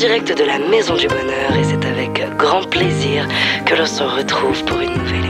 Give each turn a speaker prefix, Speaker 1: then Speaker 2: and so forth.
Speaker 1: direct de la Maison du Bonheur et c'est avec grand plaisir que l'on se retrouve pour une nouvelle